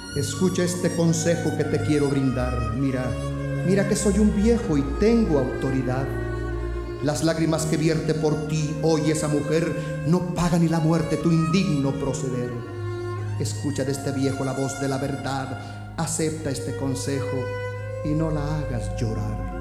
Escucha este consejo que te quiero brindar. Mira que soy un viejo y tengo autoridad. Las lágrimas que vierte por ti hoy esa mujer no paga ni la muerte tu indigno proceder. Escucha de este viejo la voz de la verdad, acepta este consejo y no la hagas llorar.